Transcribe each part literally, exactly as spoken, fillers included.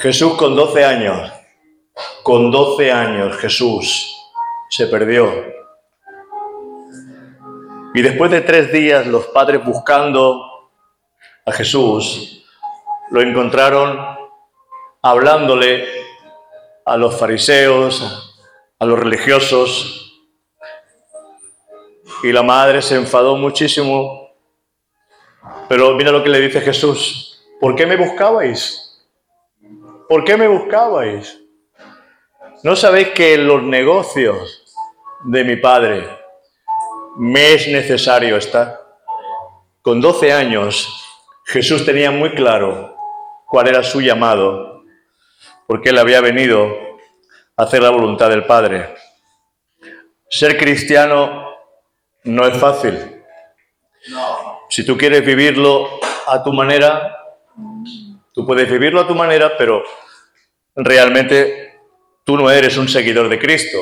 Jesús con doce años, con doce años Jesús se perdió. Y después de tres días los padres buscando a Jesús, lo encontraron hablándole a los fariseos, a los religiosos. Y la madre se enfadó muchísimo. Pero mira lo que le dice Jesús. ¿Por qué me buscabais? ¿Por qué me buscabais? ¿No sabéis que en los negocios de mi padre me es necesario estar? Con doce años, Jesús tenía muy claro cuál era su llamado, porque él había venido a hacer la voluntad del Padre. Ser cristiano no es fácil. Si tú quieres vivirlo a tu manera, tú puedes vivirlo a tu manera, pero realmente tú no eres un seguidor de Cristo.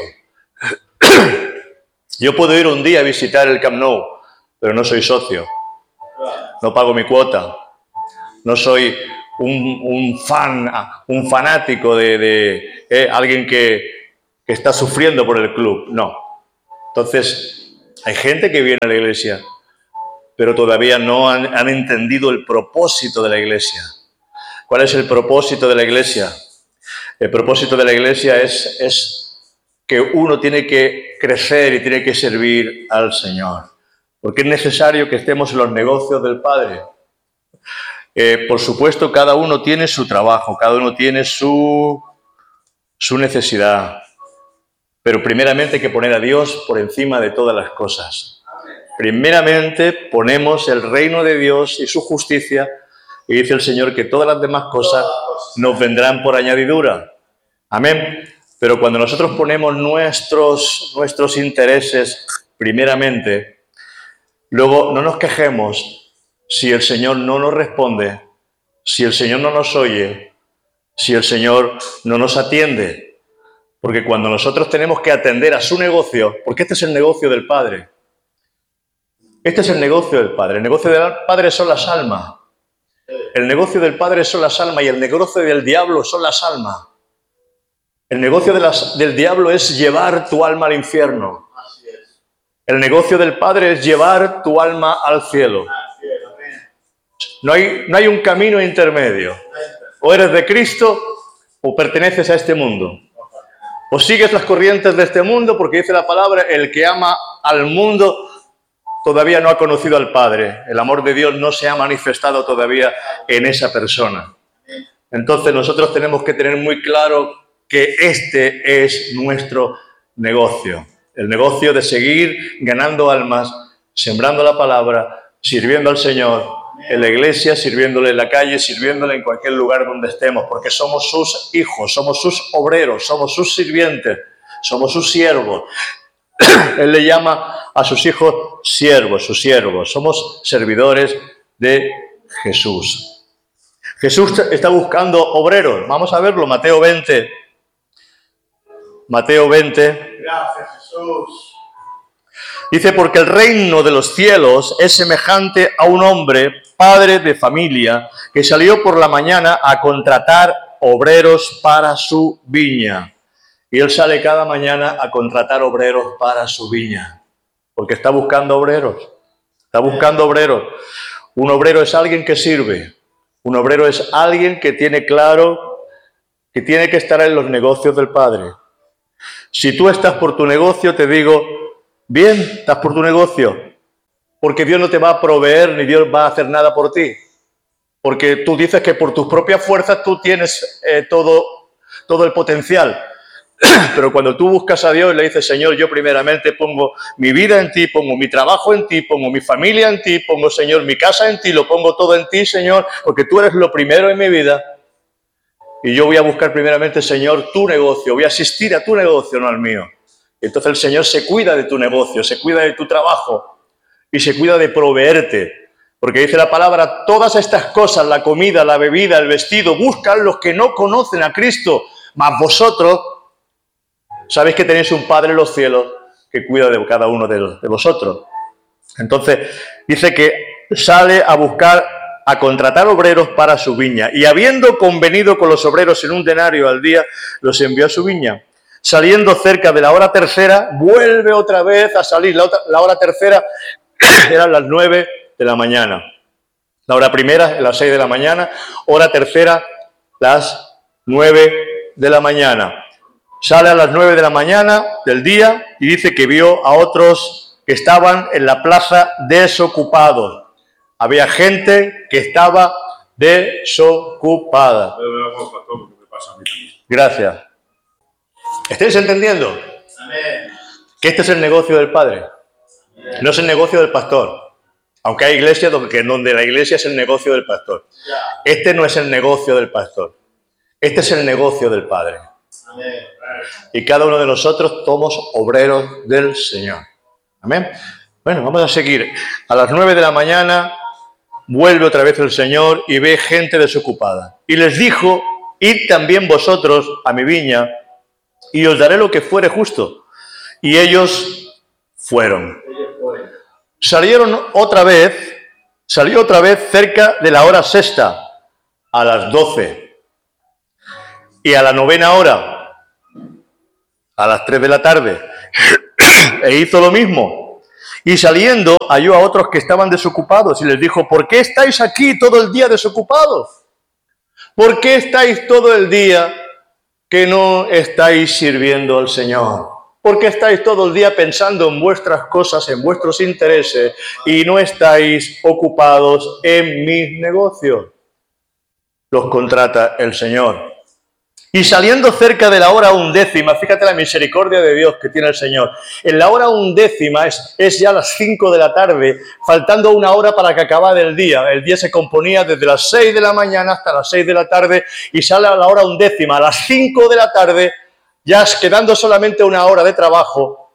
Yo puedo ir un día a visitar el Camp Nou, pero no soy socio. No pago mi cuota. No soy un, un fan, un fanático de, de eh, alguien que, que está sufriendo por el club. No. Entonces, hay gente que viene a la iglesia, pero todavía no han, han entendido el propósito de la iglesia. ¿Cuál es el propósito de la iglesia? El propósito de la iglesia es, es que uno tiene que crecer y tiene que servir al Señor. Porque es necesario que estemos en los negocios del Padre. Eh, por supuesto, cada uno tiene su trabajo, cada uno tiene su, su necesidad. Pero primeramente hay que poner a Dios por encima de todas las cosas. Primeramente ponemos el reino de Dios y su justicia. Y dice el Señor que todas las demás cosas nos vendrán por añadidura. Amén. Pero cuando nosotros ponemos nuestros, nuestros intereses primeramente, luego no nos quejemos si el Señor no nos responde, si el Señor no nos oye, si el Señor no nos atiende. Porque cuando nosotros tenemos que atender a su negocio, porque este es el negocio del Padre. Este es el negocio del Padre. El negocio del Padre son las almas. El negocio del Padre son las almas y el negocio del diablo son las almas. El negocio de las, del diablo es llevar tu alma al infierno. El negocio del Padre es llevar tu alma al cielo. No hay, no hay un camino intermedio. O eres de Cristo o perteneces a este mundo. O sigues las corrientes de este mundo, porque dice la palabra, el que ama al mundo todavía no ha conocido al Padre. El amor de Dios no se ha manifestado todavía en esa persona. Entonces nosotros tenemos que tener muy claro que este es nuestro negocio. El negocio de seguir ganando almas, sembrando la palabra, sirviendo al Señor, en la iglesia, sirviéndole en la calle, sirviéndole en cualquier lugar donde estemos, porque somos sus hijos, somos sus obreros, somos sus sirvientes, somos sus siervos. Él le llama a sus hijos siervos, sus siervos. Somos servidores de Jesús. Jesús está buscando obreros. Vamos a verlo, Mateo veinte. Mateo veinte. Gracias, Jesús. Dice, porque el reino de los cielos es semejante a un hombre, padre de familia, que salió por la mañana a contratar obreros para su viña. Y él sale cada mañana a contratar obreros para su viña, porque está buscando obreros, está buscando obreros. Un obrero es alguien que sirve, un obrero es alguien que tiene claro que tiene que estar en los negocios del Padre. Si tú estás por tu negocio, te digo, bien, estás por tu negocio, porque Dios no te va a proveer ni Dios va a hacer nada por ti, porque tú dices que por tus propias fuerzas tú tienes eh, todo, todo el potencial. Pero cuando tú buscas a Dios y le dices, Señor, yo primeramente pongo mi vida en ti, pongo mi trabajo en ti, pongo mi familia en ti, pongo, Señor, mi casa en ti, lo pongo todo en ti, Señor, porque tú eres lo primero en mi vida. Y yo voy a buscar primeramente, Señor, tu negocio, voy a asistir a tu negocio, no al mío. Entonces el Señor se cuida de tu negocio, se cuida de tu trabajo y se cuida de proveerte. Porque dice la palabra, todas estas cosas, la comida, la bebida, el vestido, buscan los que no conocen a Cristo, mas vosotros sabéis que tenéis un Padre en los cielos que cuida de cada uno de, de vosotros. Entonces, dice que sale a buscar a contratar obreros para su viña. Y habiendo convenido con los obreros en un denario al día, los envió a su viña. Saliendo cerca de la hora tercera, vuelve otra vez a salir. La, otra, la hora tercera eran las nueve de la mañana. La hora primera, las seis de la mañana. Hora tercera, las nueve de la mañana. Sale a las nueve de la mañana del día y dice que vio a otros que estaban en la plaza desocupados. Había gente que estaba desocupada. Gracias. ¿Estáis entendiendo? Amén. Que este es el negocio del Padre. No es el negocio del pastor. Aunque hay iglesias donde, donde la iglesia es el negocio del pastor. Este no es el negocio del pastor. Este es el negocio del Padre. Amén. Y cada uno de nosotros somos obreros del Señor. Amén. Bueno, vamos a seguir. A las nueve de la mañana vuelve otra vez el Señor y ve gente desocupada. Y les dijo, id también vosotros a mi viña y os daré lo que fuere justo. Y ellos fueron. Salieron otra vez, salió otra vez cerca de la hora sexta, a las doce. Y a la novena hora, a las tres de la tarde, e hizo lo mismo. Y saliendo, halló a otros que estaban desocupados y les dijo, ¿por qué estáis aquí todo el día desocupados? ¿Por qué estáis todo el día que no estáis sirviendo al Señor? ¿Por qué estáis todo el día pensando en vuestras cosas, en vuestros intereses y no estáis ocupados en mis negocios? Los contrata el Señor. Y saliendo cerca de la hora undécima, fíjate la misericordia de Dios que tiene el Señor. En la hora undécima es, es ya las cinco de la tarde, faltando una hora para que acabara el día. El día se componía desde las seis de la mañana hasta las seis de la tarde y sale a la hora undécima. A las cinco de la tarde, ya quedando solamente una hora de trabajo,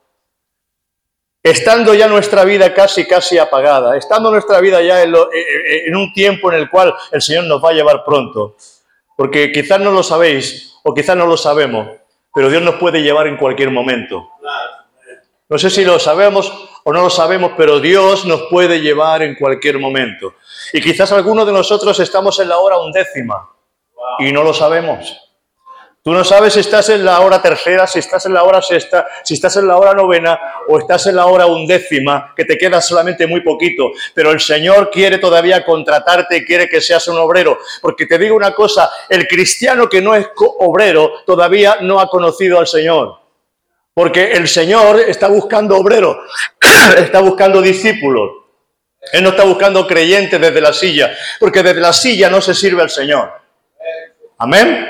estando ya nuestra vida casi, casi apagada, estando nuestra vida ya en, lo, en un tiempo en el cual el Señor nos va a llevar pronto. Porque quizás no lo sabéis o quizás no lo sabemos, pero Dios nos puede llevar en cualquier momento. No sé si lo sabemos o no lo sabemos, pero Dios nos puede llevar en cualquier momento. Y quizás algunos de nosotros estamos en la hora undécima y no lo sabemos. Tú no sabes si estás en la hora tercera, si estás en la hora sexta, si estás en la hora novena o estás en la hora undécima, que te queda solamente muy poquito. Pero el Señor quiere todavía contratarte y quiere que seas un obrero. Porque te digo una cosa, el cristiano que no es obrero todavía no ha conocido al Señor. Porque el Señor está buscando obreros, está buscando discípulos. Él no está buscando creyentes desde la silla, porque desde la silla no se sirve al Señor. Amén.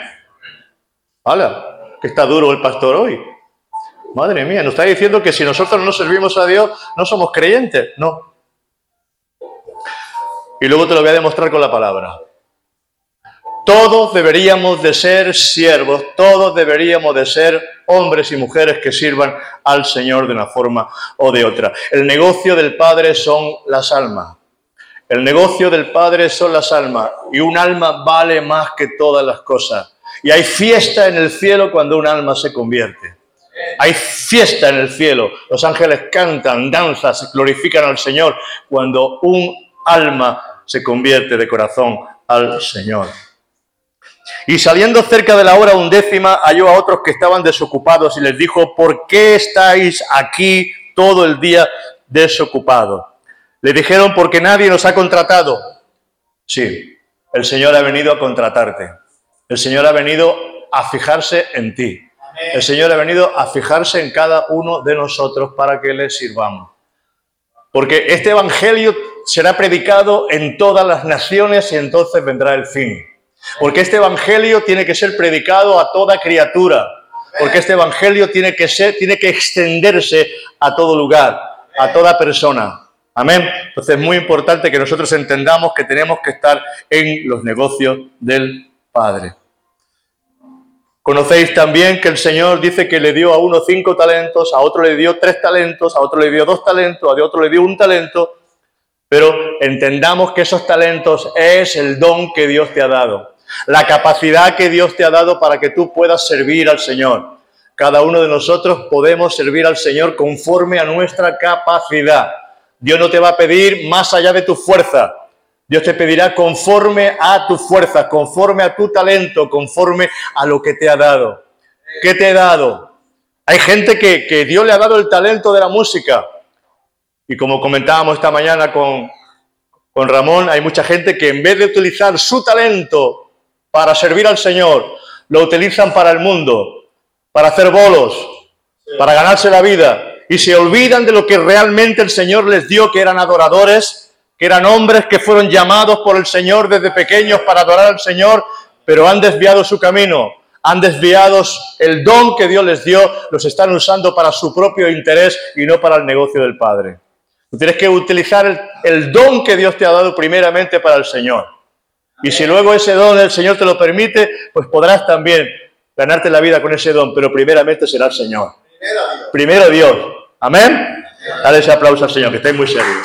¡Hala! Que está duro el pastor hoy. Madre mía, nos está diciendo que si nosotros no servimos a Dios, no somos creyentes. No. Y luego te lo voy a demostrar con la palabra. Todos deberíamos de ser siervos, todos deberíamos de ser hombres y mujeres que sirvan al Señor de una forma o de otra. El negocio del Padre son las almas. El negocio del Padre son las almas. Y un alma vale más que todas las cosas. Y hay fiesta en el cielo cuando un alma se convierte. Hay fiesta en el cielo. Los ángeles cantan, danzan, glorifican al Señor cuando un alma se convierte de corazón al Señor. Y saliendo cerca de la hora undécima, halló a otros que estaban desocupados y les dijo, ¿por qué estáis aquí todo el día desocupados? Le dijeron, porque nadie nos ha contratado. Sí, el Señor ha venido a contratarte. El Señor ha venido a fijarse en ti. El Señor ha venido a fijarse en cada uno de nosotros para que le sirvamos. Porque este evangelio será predicado en todas las naciones y entonces vendrá el fin. Porque este evangelio tiene que ser predicado a toda criatura. Porque este evangelio tiene que ser, tiene que extenderse a todo lugar, a toda persona. Amén. Entonces es muy importante que nosotros entendamos que tenemos que estar en los negocios del Padre. Conocéis también que el Señor dice que le dio a uno cinco talentos, a otro le dio tres talentos, a otro le dio dos talentos, a otro le dio un talento, pero entendamos que esos talentos es el don que Dios te ha dado, la capacidad que Dios te ha dado para que tú puedas servir al Señor. Cada uno de nosotros podemos servir al Señor conforme a nuestra capacidad. Dios no te va a pedir más allá de tu fuerza. Dios te pedirá conforme a tu fuerza, conforme a tu talento, conforme a lo que te ha dado. ¿Qué te he dado? Hay gente que, que Dios le ha dado el talento de la música. Y como comentábamos esta mañana con, con Ramón, hay mucha gente que en vez de utilizar su talento para servir al Señor, lo utilizan para el mundo, para hacer bolos, para ganarse la vida. Y se olvidan de lo que realmente el Señor les dio, que eran adoradores, que eran hombres que fueron llamados por el Señor desde pequeños para adorar al Señor, pero han desviado su camino, han desviado el don que Dios les dio, los están usando para su propio interés y no para el negocio del Padre. Tú tienes que utilizar el, el don que Dios te ha dado primeramente para el Señor. Y si luego ese don el Señor te lo permite, pues podrás también ganarte la vida con ese don, pero primeramente será el Señor. Primero Dios. ¿Amén? Dale ese aplauso al Señor, que estáis muy serios.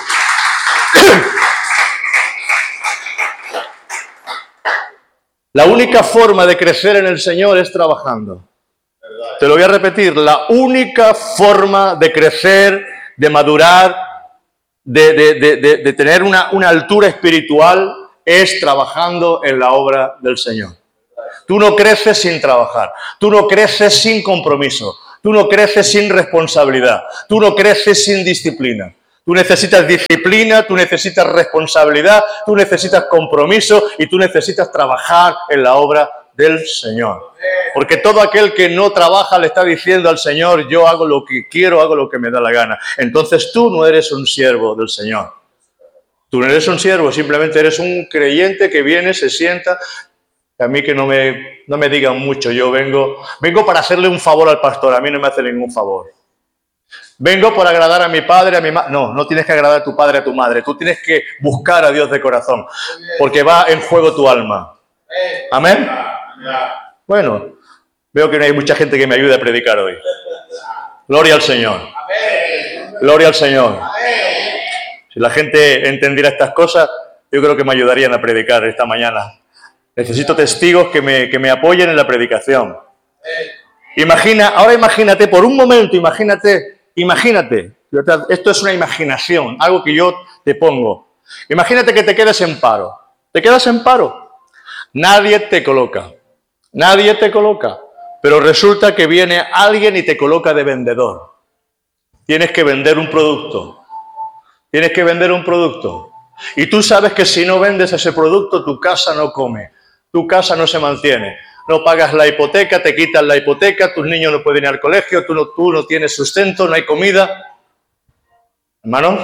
La única forma de crecer en el Señor es trabajando. Te lo voy a repetir. La única forma de crecer, de madurar, de, de, de, de, de tener una, una altura espiritual es trabajando en la obra del Señor. Tú no creces sin trabajar. Tú no creces sin compromiso. Tú no creces sin responsabilidad. Tú no creces sin disciplina. Tú necesitas disciplina, tú necesitas responsabilidad, tú necesitas compromiso y tú necesitas trabajar en la obra del Señor. Porque todo aquel que no trabaja le está diciendo al Señor, yo hago lo que quiero, hago lo que me da la gana. Entonces tú no eres un siervo del Señor. Tú no eres un siervo, simplemente eres un creyente que viene, se sienta. A mí que no me, no me digan mucho, yo vengo, vengo para hacerle un favor al pastor, a mí no me hace ningún favor. Vengo por agradar a mi padre, a mi madre. No, no tienes que agradar a tu padre, a tu madre. Tú tienes que buscar a Dios de corazón, porque va en juego tu alma. ¿Amén? Bueno, veo que no hay mucha gente que me ayude a predicar hoy. Gloria al Señor. Gloria al Señor. Si la gente entendiera estas cosas, yo creo que me ayudarían a predicar esta mañana. Necesito testigos que me, que me apoyen en la predicación. Imagina, ahora imagínate, por un momento, imagínate, imagínate, esto es una imaginación, algo que yo te pongo. Imagínate que te quedes en paro, te quedas en paro, nadie te coloca, nadie te coloca, pero resulta que viene alguien y te coloca de vendedor. Tienes que vender un producto, tienes que vender un producto, y tú sabes que si no vendes ese producto, tu casa no come, tu casa no se mantiene. No pagas la hipoteca, te quitan la hipoteca, tus niños no pueden ir al colegio, tú no, tú no tienes sustento, no hay comida. Hermanos,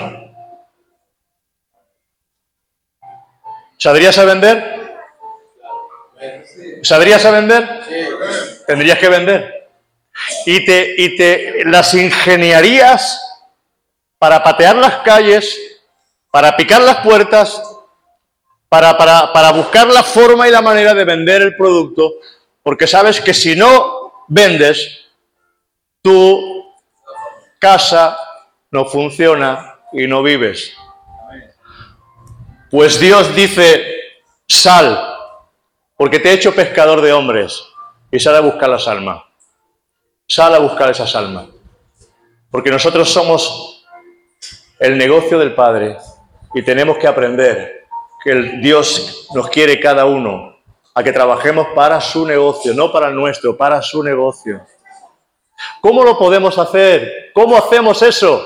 ¿sabrías a vender? ¿Sabrías a vender? Tendrías que vender. Y te, y te las ingeniarías para patear las calles, para picar las puertas, Para, para, para buscar la forma y la manera de vender el producto, porque sabes que si no vendes, tu casa no funciona y no vives. Pues Dios dice, sal, porque te he hecho pescador de hombres, y sal a buscar las almas. Sal a buscar esas almas. Porque nosotros somos el negocio del Padre y tenemos que aprender que el Dios nos quiere cada uno a que trabajemos para su negocio, no para el nuestro, para su negocio. ¿Cómo lo podemos hacer? ¿Cómo hacemos eso?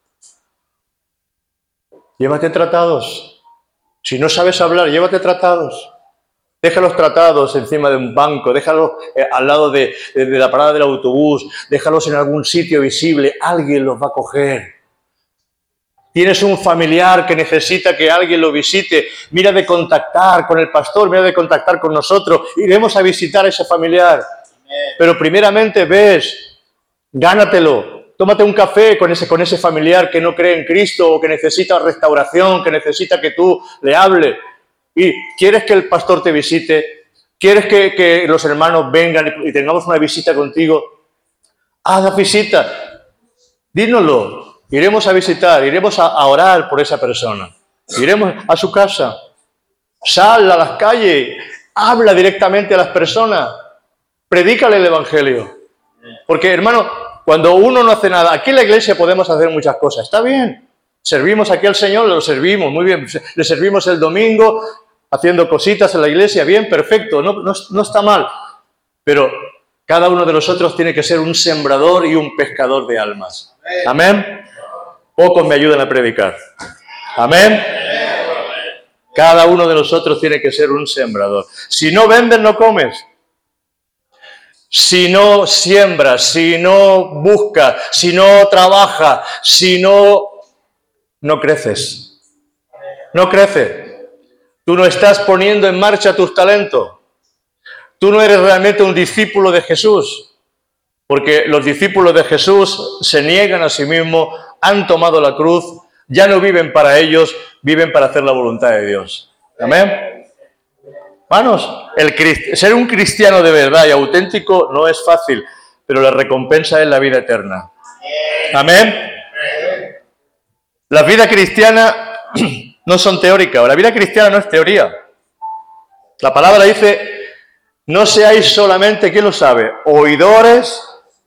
Llévate tratados. Si no sabes hablar, llévate tratados. Deja los tratados encima de un banco, déjalos eh, al lado de, de, de la parada del autobús, déjalos en algún sitio visible, alguien los va a coger. Tienes un familiar que necesita que alguien lo visite, mira de contactar con el pastor, mira de contactar con nosotros, iremos a visitar a ese familiar. Pero primeramente ves, gánatelo, tómate un café con ese, con ese familiar que no cree en Cristo o que necesita restauración, que necesita que tú le hables. Y quieres que el pastor te visite, quieres que, que los hermanos vengan y tengamos una visita contigo, haz la visita, dínoslo. Iremos a visitar, iremos a, a orar por esa persona. Iremos a su casa. Sal a las calles, habla directamente a las personas. Predícale el Evangelio. Porque, hermano, cuando uno no hace nada, aquí en la iglesia podemos hacer muchas cosas. Está bien. Servimos aquí al Señor, lo servimos, muy bien. Le servimos el domingo, haciendo cositas en la iglesia, bien, perfecto, no, no, no está mal. Pero cada uno de nosotros tiene que ser un sembrador y un pescador de almas. Amén. Pocos me ayudan a predicar. Amén. Cada uno de nosotros tiene que ser un sembrador. Si no vendes, no comes. Si no siembras, si no buscas, si no trabajas, si no... no creces. No creces. Tú no estás poniendo en marcha tus talentos. Tú no eres realmente un discípulo de Jesús. Porque los discípulos de Jesús se niegan a sí mismos, han tomado la cruz, ya no viven para ellos, viven para hacer la voluntad de Dios. Amén. Hermanos, el, ser un cristiano de verdad y auténtico no es fácil, pero la recompensa es la vida eterna. Amén. La vida cristiana no son teóricas, la vida cristiana no es teoría. La palabra dice, no seáis solamente, ¿quién lo sabe? Oidores,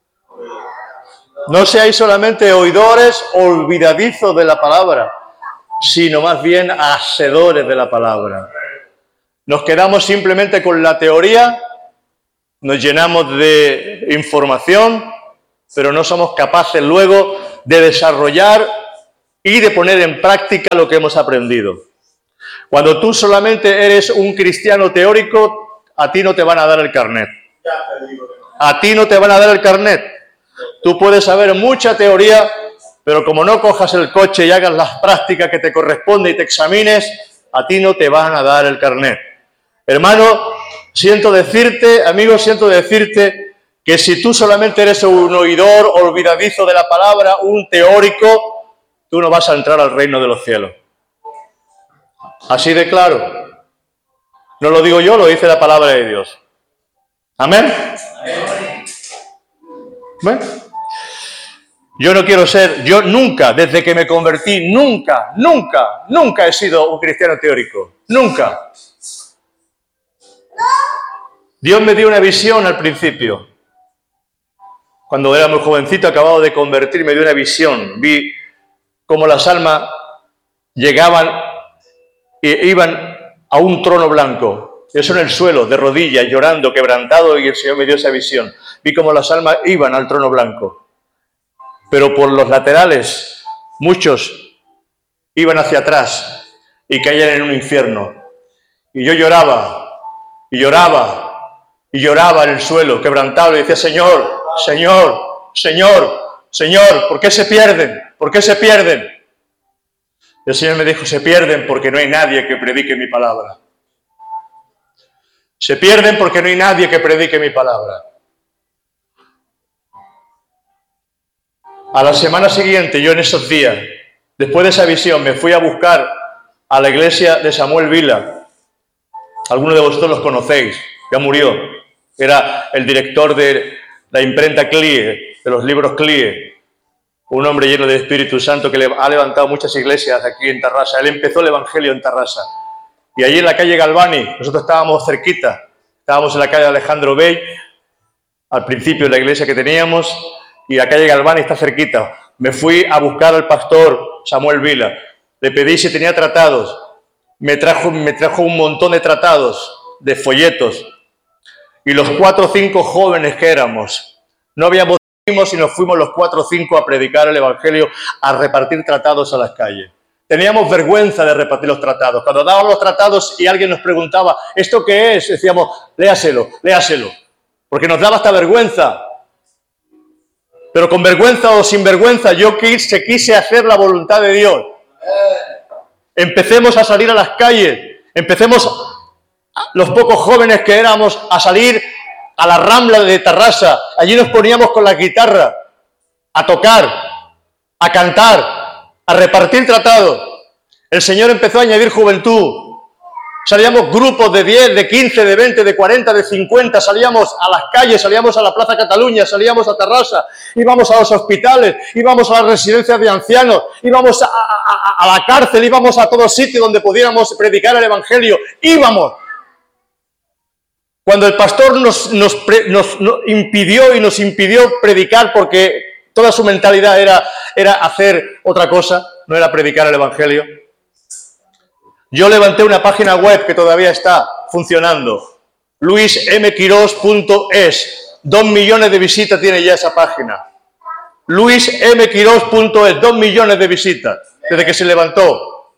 no seáis solamente oidores olvidadizos de la palabra, sino más bien hacedores de la palabra. Nos quedamos simplemente con la teoría, nos llenamos de información, pero no somos capaces luego de desarrollar y de poner en práctica lo que hemos aprendido. Cuando tú solamente eres un cristiano teórico, a ti no te van a dar el carnet. A ti no te van a dar el carnet. Tú puedes saber mucha teoría, pero como no cojas el coche y hagas las prácticas que te corresponden y te examines, a ti no te van a dar el carnet. Hermano, siento decirte, amigo, siento decirte que si tú solamente eres un oidor olvidadizo de la palabra, un teórico, tú no vas a entrar al reino de los cielos. Así de claro. No lo digo yo, lo dice la palabra de Dios. ¿Amén? Bueno, yo no quiero ser, yo nunca, desde que me convertí, nunca, nunca, nunca he sido un cristiano teórico. Nunca. Dios me dio una visión al principio. Cuando era muy jovencito, acabado de convertir, me dio una visión. Vi cómo las almas llegaban e iban a un trono blanco. Eso en el suelo, de rodillas, llorando, quebrantado, y el Señor me dio esa visión. Vi cómo las almas iban al trono blanco. Pero por los laterales, muchos iban hacia atrás y caían en un infierno. Y yo lloraba, y lloraba, y lloraba en el suelo, quebrantado, y decía, Señor, Señor, Señor, Señor, ¿por qué se pierden? ¿Por qué se pierden? Y el Señor me dijo, se pierden porque no hay nadie que predique mi palabra. Se pierden porque no hay nadie que predique mi palabra. A la semana siguiente, yo en esos días, después de esa visión, me fui a buscar a la iglesia de Samuel Vila. Algunos de vosotros los conocéis, ya murió. Era el director de la imprenta C L I E, de los libros C L I E. Un hombre lleno de Espíritu Santo que ha levantado muchas iglesias aquí en Tarrasa. Él empezó el Evangelio en Tarrasa. Y allí en la calle Galvani, nosotros estábamos cerquita. Estábamos en la calle Alejandro Bey, al principio de la iglesia que teníamos, y la calle Galvani está cerquita. Me fui a buscar al pastor Samuel Vila. Le pedí si tenía tratados. Me trajo, me trajo un montón de tratados, de folletos. Y los cuatro o cinco jóvenes que éramos, no habíamos ido y nos fuimos los cuatro o cinco a predicar el Evangelio, a repartir tratados a las calles. Teníamos vergüenza de repartir los tratados. Cuando dábamos los tratados y alguien nos preguntaba, ¿esto qué es? Decíamos, léaselo, léaselo. Porque nos daba hasta vergüenza. Pero con vergüenza o sin vergüenza, yo quise, quise hacer la voluntad de Dios. Empecemos a salir a las calles. Empecemos, los pocos jóvenes que éramos, a salir a la Rambla de Tarrasa. Allí nos poníamos con la guitarra a tocar, a cantar, a repartir tratados. El Señor empezó a añadir juventud. Salíamos grupos de diez, de quince, de veinte, de cuarenta, de cincuenta. Salíamos a las calles, salíamos a la Plaza Cataluña, salíamos a Tarrasa. Íbamos a los hospitales, íbamos a las residencias de ancianos, íbamos a, a, a la cárcel, íbamos a todos sitios donde pudiéramos predicar el Evangelio. Íbamos. Cuando el pastor nos, nos, nos, nos impidió y nos impidió predicar porque toda su mentalidad era, era hacer otra cosa, no era predicar el Evangelio. Yo levanté una página web que todavía está funcionando, luis m quiros punto es, dos millones de visitas tiene ya esa página. luis m quiros punto es, dos millones de visitas desde que se levantó.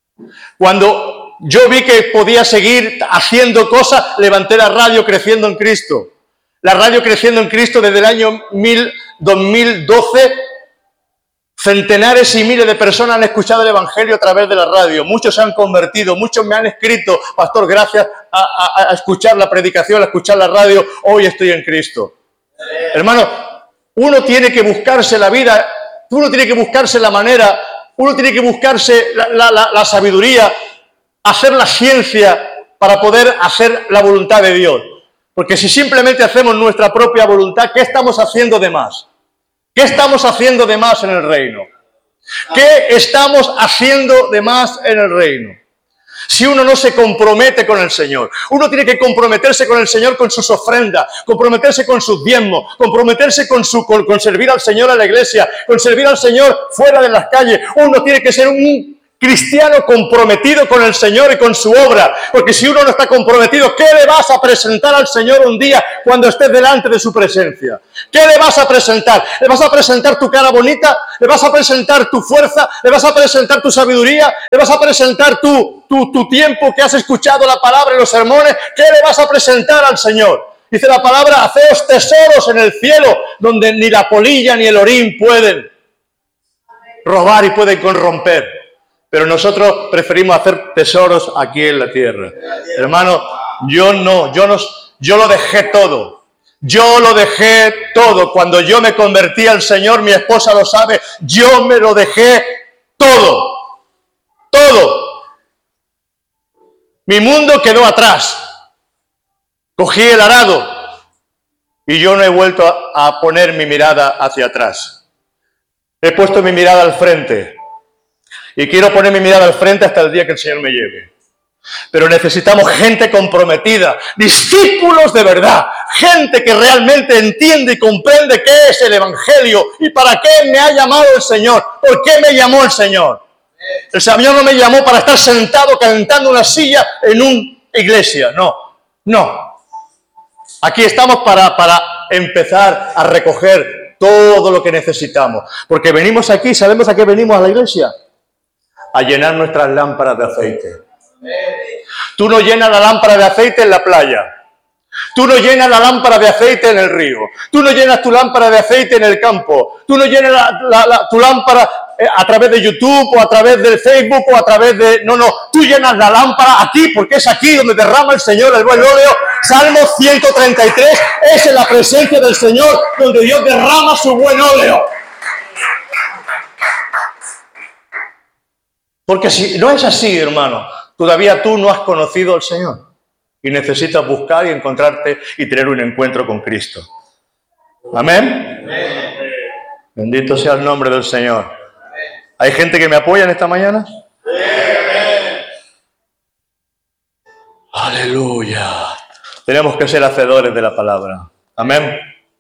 Cuando yo vi que podía seguir haciendo cosas, levanté la radio Creciendo en Cristo. La radio Creciendo en Cristo desde el año dos mil doce, centenares y miles de personas han escuchado el Evangelio a través de la radio. Muchos se han convertido, muchos me han escrito, pastor, gracias a, a, a escuchar la predicación, a escuchar la radio, hoy estoy en Cristo. Eh. Hermano, uno tiene que buscarse la vida, uno tiene que buscarse la manera, uno tiene que buscarse la, la, la, la sabiduría, hacer la ciencia para poder hacer la voluntad de Dios. Porque si simplemente hacemos nuestra propia voluntad, ¿qué estamos haciendo de más? ¿Qué estamos haciendo de más en el reino? ¿Qué estamos haciendo de más en el reino? Si uno no se compromete con el Señor, uno tiene que comprometerse con el Señor con sus ofrendas, comprometerse con sus diezmos, comprometerse con, su, con, con servir al Señor a la iglesia, con servir al Señor fuera de las calles. Uno tiene que ser un cristiano comprometido con el Señor y con su obra, porque si uno no está comprometido, ¿qué le vas a presentar al Señor un día cuando estés delante de su presencia? ¿Qué le vas a presentar? ¿Le vas a presentar tu cara bonita? ¿Le vas a presentar tu fuerza? ¿Le vas a presentar tu sabiduría? ¿Le vas a presentar tu, tu, tu tiempo que has escuchado la palabra y los sermones? ¿Qué le vas a presentar al Señor? Dice la palabra, haceos tesoros en el cielo, donde ni la polilla ni el orín pueden robar y pueden corromper. Pero nosotros preferimos hacer tesoros aquí en la tierra. Hermano, yo no, yo no, yo lo dejé todo. Yo lo dejé todo. Cuando yo me convertí al Señor, mi esposa lo sabe, yo me lo dejé todo. Todo. Mi mundo quedó atrás. Cogí el arado y yo no he vuelto a, a poner mi mirada hacia atrás. He puesto mi mirada al frente. Y quiero poner mi mirada al frente hasta el día que el Señor me lleve. Pero necesitamos gente comprometida, discípulos de verdad, gente que realmente entiende y comprende qué es el Evangelio y para qué me ha llamado el Señor, por qué me llamó el Señor. El Señor no me llamó para estar sentado calentando una silla en una iglesia, no, no. Aquí estamos para, para empezar a recoger todo lo que necesitamos, porque venimos aquí, ¿sabemos a qué venimos a la iglesia? A llenar nuestras lámparas de aceite. Tú no llenas la lámpara de aceite en la playa. Tú no llenas la lámpara de aceite en el río. Tú no llenas tu lámpara de aceite en el campo. Tú no llenas la, la, la, tu lámpara a través de YouTube o a través del Facebook o a través de... No, no. Tú llenas la lámpara aquí porque es aquí donde derrama el Señor el buen óleo. Salmo ciento treinta y tres es en la presencia del Señor donde Dios derrama su buen óleo. Porque si no es así, hermano, todavía tú no has conocido al Señor y necesitas buscar y encontrarte y tener un encuentro con Cristo. ¿Amén? Amén. Bendito sea el nombre del Señor. ¿Hay gente que me apoya en esta mañana? Amén. Aleluya. Tenemos que ser hacedores de la palabra. Amén.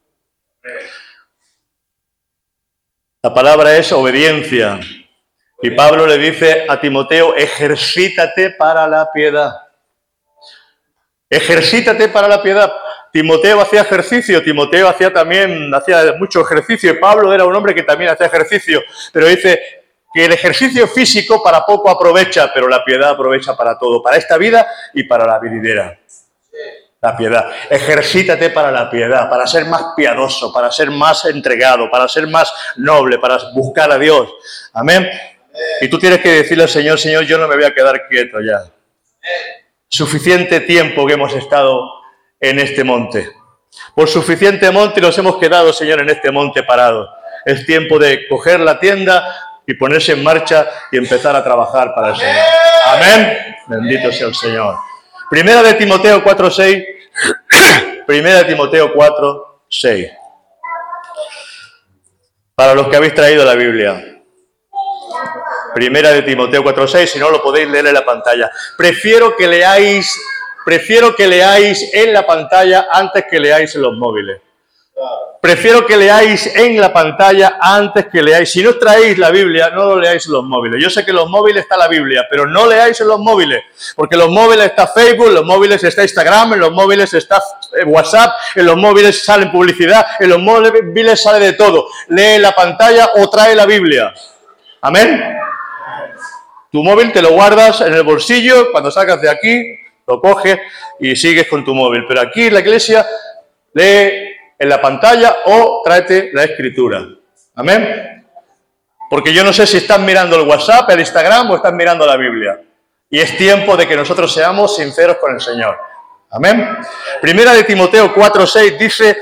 La palabra es obediencia. Y Pablo le dice a Timoteo, ejercítate para la piedad. Ejercítate para la piedad. Timoteo hacía ejercicio, Timoteo hacía también, hacía mucho ejercicio, y Pablo era un hombre que también hacía ejercicio, pero dice que el ejercicio físico para poco aprovecha, pero la piedad aprovecha para todo, para esta vida y para la venidera. La piedad. Ejercítate para la piedad, para ser más piadoso, para ser más entregado, para ser más noble, para buscar a Dios. Amén. Y tú tienes que decirle al Señor, Señor, yo no me voy a quedar quieto ya. Suficiente tiempo que hemos estado en este monte. Por suficiente monte nos hemos quedado, Señor, en este monte parado. Es tiempo de coger la tienda y ponerse en marcha y empezar a trabajar para el Señor. Amén. Bendito sea el Señor. Primera de Timoteo cuatro seis. Primera de Timoteo cuatro seis. Para los que habéis traído la Biblia. Primera de Timoteo cuatro seis, si no lo podéis leer en la pantalla. Prefiero que leáis, prefiero que leáis en la pantalla antes que leáis en los móviles. Prefiero que leáis en la pantalla antes que leáis. Si no traéis la Biblia, no lo leáis en los móviles. Yo sé que en los móviles está la Biblia, pero no leáis en los móviles, porque en los móviles está Facebook, en los móviles está Instagram, en los móviles está WhatsApp, en los móviles sale publicidad, en los móviles sale de todo. Lee la pantalla o trae la Biblia. Amén. Tu móvil te lo guardas en el bolsillo, cuando salgas de aquí, lo coges y sigues con tu móvil. Pero aquí en la iglesia, lee en la pantalla o tráete la escritura. Amén. Porque yo no sé si están mirando el WhatsApp, el Instagram o están mirando la Biblia. Y es tiempo de que nosotros seamos sinceros con el Señor. Amén. Primera de Timoteo cuatro seis dice: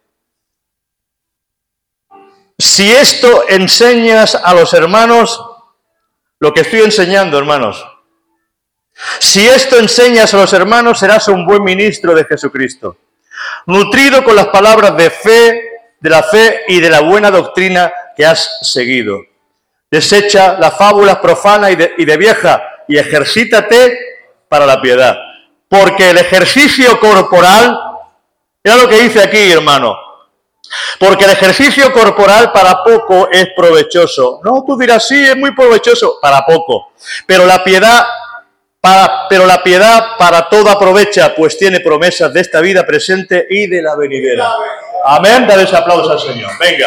si esto enseñas a los hermanos, lo que estoy enseñando, hermanos, si esto enseñas a los hermanos, serás un buen ministro de Jesucristo, nutrido con las palabras de fe, de la fe y de la buena doctrina que has seguido. Desecha las fábulas profanas y de, y de vieja y ejercítate para la piedad. Porque el ejercicio corporal, mira lo que dice aquí, hermano, porque el ejercicio corporal para poco es provechoso. No, tú dirás, sí, es muy provechoso, para poco. Pero la piedad... Para, pero la piedad para todo aprovecha, pues tiene promesas de esta vida presente y de la venidera. Amén. Dale ese aplauso al Señor. Venga.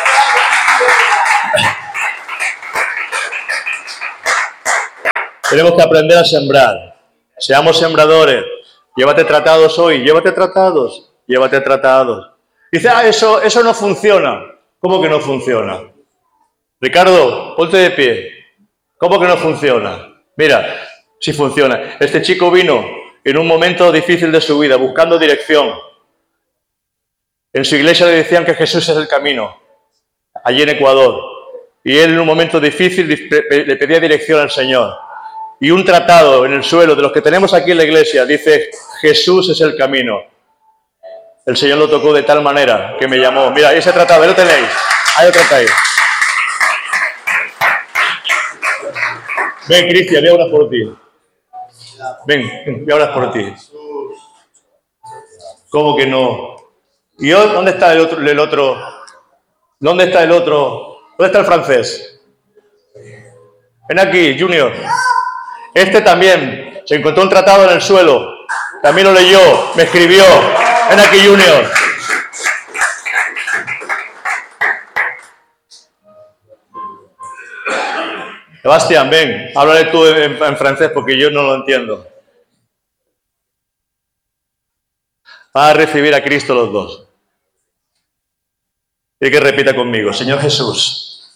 Tenemos que aprender a sembrar. Seamos sembradores. Llévate tratados hoy. Llévate tratados. Llévate tratados. Dice, ah, eso, eso no funciona. ¿Cómo que no funciona? Ricardo, ponte de pie. ¿Cómo que no funciona? Mira. Sí funciona. Este chico vino en un momento difícil de su vida, buscando dirección. En su iglesia le decían que Jesús es el camino, allí en Ecuador. Y él en un momento difícil le pedía dirección al Señor. Y un tratado en el suelo, de los que tenemos aquí en la iglesia, dice, Jesús es el camino. El Señor lo tocó de tal manera que me llamó. Mira, ese tratado, ahí lo tenéis. Ahí lo tratáis. Ven, Cristian, voy a orar por ti. Ven, voy a orar por ti. ¿Cómo que no? ¿Y hoy dónde está el otro, el otro? ¿Dónde está el otro? ¿Dónde está el francés? Ven aquí, Junior. Este también se encontró un tratado en el suelo. También lo leyó, me escribió. Ven aquí, Junior. Sebastián, ven, háblale tú en, en francés porque yo no lo entiendo. Vas a recibir a Cristo los dos. Y que repita conmigo, Señor Jesús.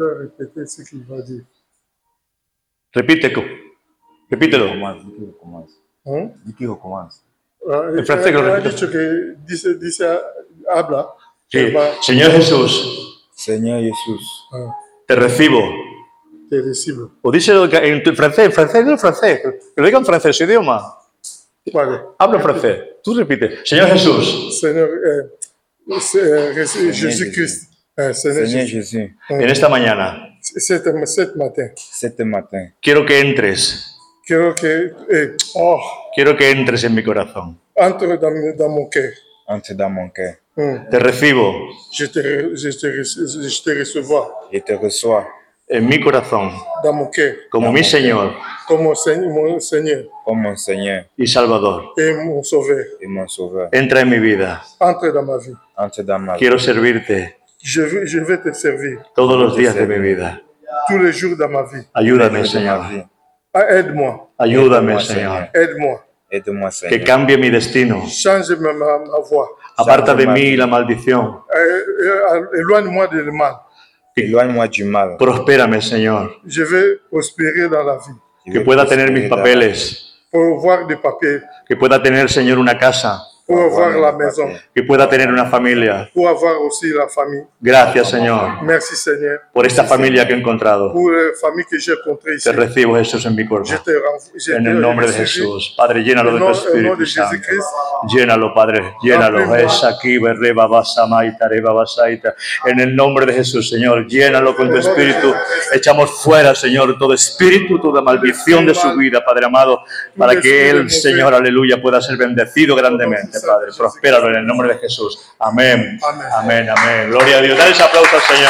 Repite, repítelo. ¿Eh? En francés que lo ha repito. dicho que dice, dice, habla. Sí. Va- Señor Jesús, Señor Jesús, Ah, te recibo. te recibo. O díselo en tu- en francés, en francés, no en francés. Que lo diga en francés, su idioma. Vale. Habla en francés. Tú repite. Señor Jesús, Señor, eh, se- eh, reci- Jésus-Christ. Eh, Señor Señor Jésus. Jesús, en esta mañana Cet, cet matin, este matin, quiero que entres. quiero que eh, oh, Quiero que entres en mi corazón. entre dans, mi- dans mon cœur. entre dans mon cœur. Hmm. Te recibo Je te, re- je te, re- je te recevoir Je te reçois en mi corazón dans mon cœur como mi Señor comme mon Seigneur, mon Seigneur comme mon Seigneur y Salvador. et mon Sauveur. et mon Sauveur. Entra en mi vida. Entre dans ma vie. Entre dans ma vie. Quiero servirte Je vais, je vais te servir todos los días de mi vida. tous les jours dans ma vie. Ayúdame, Entre dans ma Señor. vie. Ah, aide-moi, Ayúdame, Aide-moi, Señor. aide-moi. Aide-moi, Que Seigneur. cambie mi destino. Change ma, ma, ma voix. Aparta de mí la maldición. Euh, euh, éloigne-moi du mal. Éloigne-moi du mal. Prospérame, Señor. Je vais prospérer dans la vie. Je Que vais pueda tener mis prospérer dans la vie. papeles. Pour voir des papiers, Que pueda tener, Señor, una casa. pour avoir Avoir la mes maison, papiers. Que pueda tener una familia. pour avoir aussi la famille. Gracias, Señor, Merci Seigneur por esta familia que he encontrado. pour la famille que j'ai rencontrée ici. Te recibo, Jesús, en mi Je corazón. te renvoie. je En te el nombre de remercie. Jesús. Padre, llénalo de Au tu nom, au nom Espíritu de Santo. Jésus-Christ, Llénalo, Padre, llénalo. Remplis-moi. Es aquí, berreba, basamaita, reba, basaita. En el nombre de Jesús, Señor, llénalo con tu Espíritu. Echamos fuera, Señor, todo espíritu, toda maldición de su vida, Padre amado, para que Él, Señor, aleluya, pueda ser bendecido grandemente. gente, Padre. Prospéralo en el nombre de Jesús. Amén. Amén. Amén, amén. Gloria a Dios. Dale ese aplauso al Señor.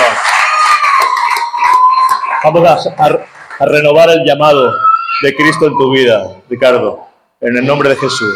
Vamos a, a, a renovar el llamado de Cristo en tu vida, Ricardo. En el nombre de Jesús.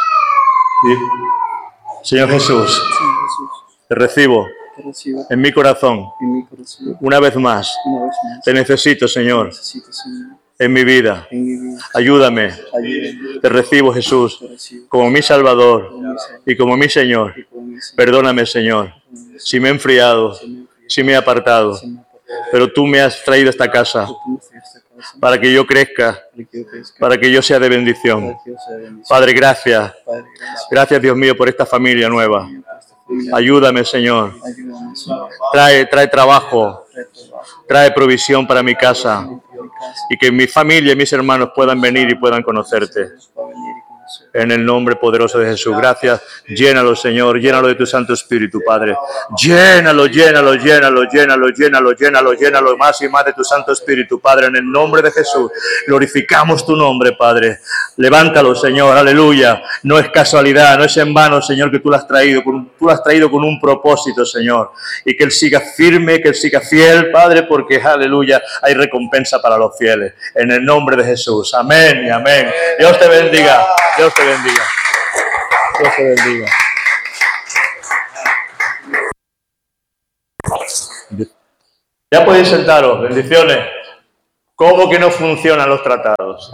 Y, Señor Jesús, Señor Jesús, te recibo te recibo en mi corazón. en mi corazón Una vez más, una vez más. te necesito, Señor, Necesito, Señor, en mi vida. en mi vida. Ayúdame. Ayúdame. Te recibo, Jesús, Te recibo como mi Salvador como mi Salvador y como mi Señor. y como mi Señor. Perdóname, Señor, si me he enfriado, Si me he enfriado, si me he apartado, si me he apartado, pero tú me has traído a esta casa tú me fuiste a esta casa para que yo crezca, para que yo crezca, para que yo sea de para bendición. que yo sea de bendición. Padre, gracias. Padre, gracias Gracias, Dios mío, por esta familia nueva. por esta familia. Ayúdame, Señor. Ayúdame, Señor. Trae, trae trabajo, Trae trabajo trae provisión para mi casa en mi casa. y que mi familia y mis hermanos puedan venir y puedan conocerte. Para venir y conocer. En el nombre poderoso de Jesús. Gracias. Llénalo, Señor. Llénalo de tu Santo Espíritu, Padre. Llénalo, llénalo, llénalo, llénalo, llénalo, llénalo, llénalo más y más de tu Santo Espíritu, Padre. En el nombre de Jesús. Glorificamos tu nombre, Padre. Levántalo, Señor. Aleluya. No es casualidad, no es en vano, Señor, que tú lo has traído. Tú lo has traído con un propósito, Señor. Y que Él siga firme, que Él siga fiel, Padre, porque, aleluya, hay recompensa para los fieles. En el nombre de Jesús. Amén y amén. Dios te bendiga. Dios te bendiga. Dios te bendiga. Ya podéis sentaros. Bendiciones. ¿Cómo que no funcionan los tratados?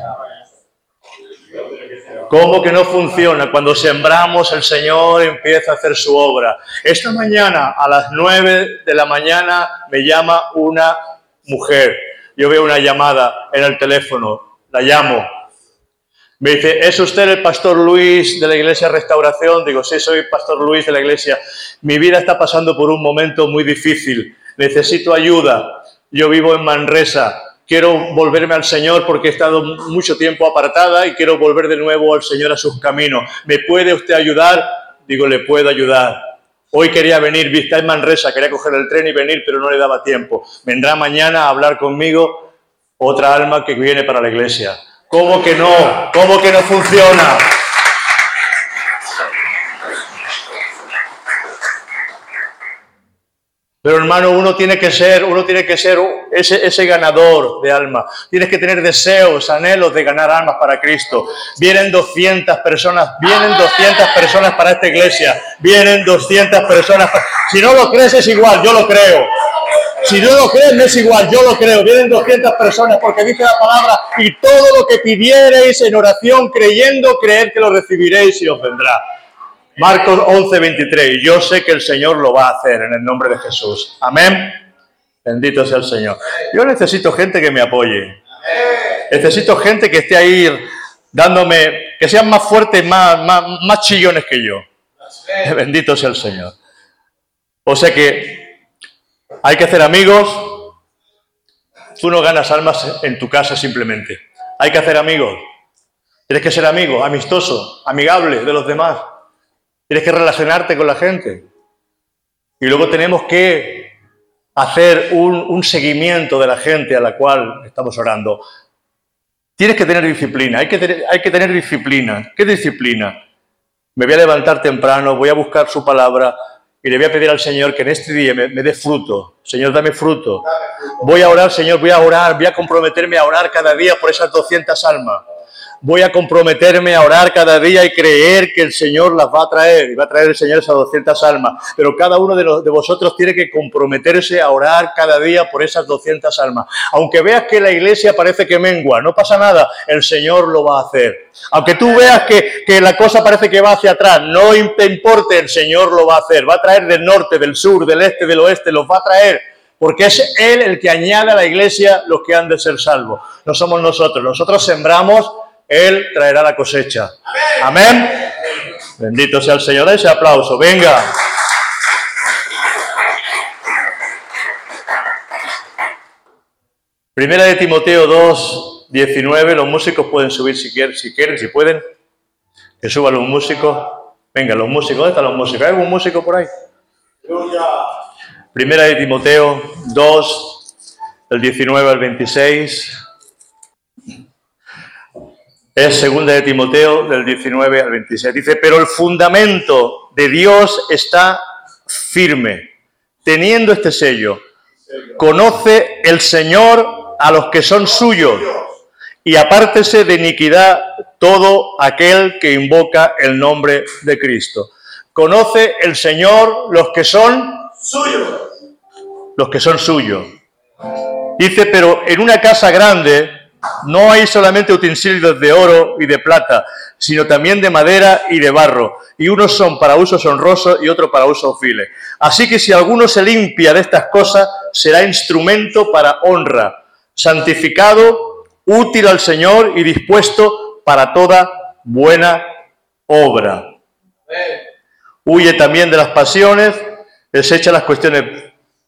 ¿Cómo que no funciona? Cuando sembramos, el Señor empieza a hacer su obra. Esta mañana, a las nueve de la mañana, me llama una mujer. Yo veo una llamada en el teléfono. La llamo. Me dice, ¿es usted el pastor Luis de la Iglesia Restauración? Digo, sí, soy pastor Luis de la Iglesia. Mi vida está pasando por un momento muy difícil. Necesito ayuda. Yo vivo en Manresa. Quiero volverme al Señor porque he estado mucho tiempo apartada y quiero volver de nuevo al Señor a sus caminos. ¿Me puede usted ayudar? Digo, le puedo ayudar. Hoy quería venir, está en Manresa, quería coger el tren y venir, pero no le daba tiempo. Vendrá mañana a hablar conmigo otra alma que viene para la iglesia. ¿Cómo que no? ¿Cómo que no funciona? Pero hermano, uno tiene que ser, uno tiene que ser ese, ese ganador de almas. Tienes que tener deseos, anhelos de ganar almas para Cristo. Vienen doscientas personas, vienen doscientas personas para esta iglesia. Vienen doscientas personas. Para... Si no lo crees es igual, yo lo creo. Si no lo crees, no es igual, yo lo creo. Vienen doscientas personas porque dice la palabra, y todo lo que pidiereis en oración creyendo, creed que lo recibiréis y os vendrá. Marcos once, veintitrés. Yo sé que el Señor lo va a hacer en el nombre de Jesús. Amén. Bendito sea el Señor. Yo necesito gente que me apoye. Necesito gente que esté ahí dándome, que sean más fuertes, más, más, más chillones que yo. Bendito sea el Señor. O sea que hay que hacer amigos. Tú no ganas almas en tu casa simplemente. Hay que hacer amigos. Tienes que ser amigo, amistoso, amigable de los demás. Tienes que relacionarte con la gente. Y luego tenemos que hacer un, un seguimiento de la gente a la cual estamos orando. Tienes que tener disciplina. Hay que tener, hay que tener disciplina. ¿Qué disciplina? Me voy a levantar temprano, voy a buscar su palabra y le voy a pedir al Señor que en este día me, me dé fruto. Señor, dame fruto. Voy a orar, Señor, voy a orar, voy a comprometerme a orar cada día por esas doscientas almas. Voy a comprometerme a orar cada día y creer que el Señor las va a traer. Y va a traer el Señor esas doscientas almas. Pero cada uno de, los, de vosotros tiene que comprometerse a orar cada día por esas doscientas almas. Aunque veas que la iglesia parece que mengua, no pasa nada. El Señor lo va a hacer. Aunque tú veas que, que la cosa parece que va hacia atrás, no te importe, el Señor lo va a hacer. Va a traer del norte, del sur, del este, del oeste, los va a traer. Porque es Él el que añade a la iglesia los que han de ser salvos. No somos nosotros. Nosotros sembramos, Él traerá la cosecha. Amén. Amén. Bendito sea el Señor. Ese aplauso. Venga. Primera de Timoteo dos, diecinueve. Los músicos pueden subir si quieren, si quieren, si pueden. Que suban los músicos. Venga, los músicos. ¿Dónde están los músicos? ¿Hay algún músico por ahí? Primera de Timoteo dos, del diecinueve al veintiséis. Es segunda de Timoteo del diecinueve al veintiséis. Dice, pero el fundamento de Dios está firme, teniendo este sello. Conoce el Señor a los que son suyos y apártese de iniquidad todo aquel que invoca el nombre de Cristo. Conoce el Señor los que son suyos. Los que son suyos. Dice, pero en una casa grande no hay solamente utensilios de oro y de plata, sino también de madera y de barro, y unos son para usos honrosos y otros para usos viles. Así que si alguno se limpia de estas cosas, será instrumento para honra, santificado, útil al Señor y dispuesto para toda buena obra. Huye también de las pasiones, desecha las cuestiones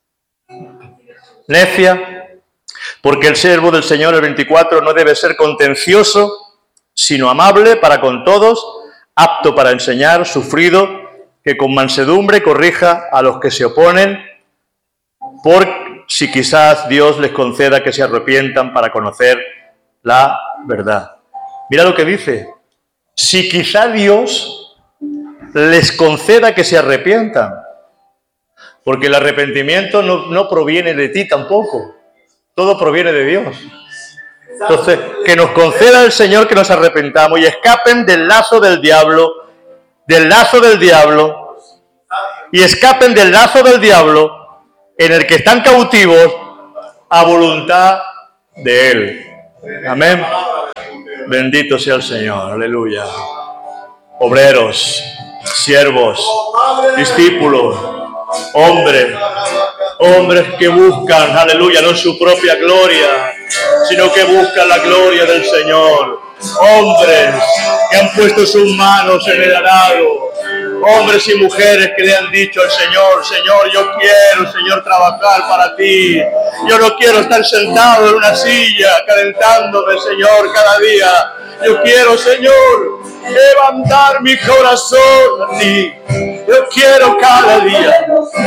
necias, porque el siervo del Señor, el veinticuatro, no debe ser contencioso, sino amable para con todos, apto para enseñar, sufrido, que con mansedumbre corrija a los que se oponen, por si quizás Dios les conceda que se arrepientan para conocer la verdad. Mira lo que dice. Si quizá Dios les conceda que se arrepientan, porque el arrepentimiento no, no proviene de ti tampoco. Todo proviene de Dios. Entonces, que nos conceda el Señor que nos arrepentamos y escapen del lazo del diablo, del lazo del diablo, y escapen del lazo del diablo en el que están cautivos a voluntad de Él. Amén. Bendito sea el Señor. Aleluya. Obreros, siervos, discípulos, hombres, hombres que buscan, aleluya, no su propia gloria, sino que buscan la gloria del Señor. Hombres que han puesto sus manos en el arado. Hombres y mujeres que le han dicho al Señor, Señor, yo quiero, Señor, trabajar para ti. Yo no quiero estar sentado en una silla calentándome, Señor, cada día. Yo quiero, Señor, levantar mi corazón a ti. Yo quiero cada día